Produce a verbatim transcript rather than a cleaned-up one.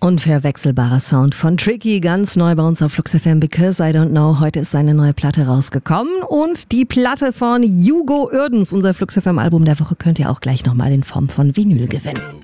Unverwechselbarer Sound von Tricky, ganz neu bei uns auf Flux F M, Because I Don't Know. Heute ist seine neue Platte rausgekommen und die Platte von Hugo Uerdens, unser Flux F M Album der Woche, könnt ihr auch gleich nochmal in Form von Vinyl gewinnen.